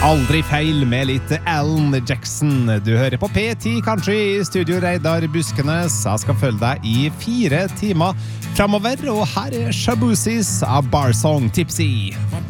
Aldri feil med litt Alan Jackson. Du hører på P10 Country I studio Reidar Buskenes. Jeg skal følge deg I 4 timer fremover, og her Shaboozies av Barsong Tipsy.